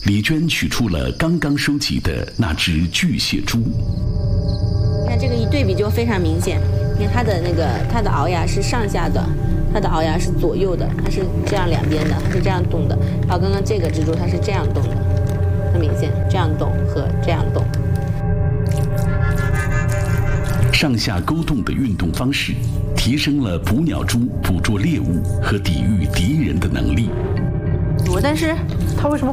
李娟取出了刚刚收集的那只巨蟹蛛。 你看这个一对比就非常明显，你看它的聱牙是上下的，它的聱牙是左右的，它是这样两边的，它是这样动的。然后刚刚这个蜘蛛它是这样动的，很明显，这样动和这样动。 上下勾动的运动方式，提升了捕鸟蛛捕捉猎物和抵御敌人的能力。 但是它为什么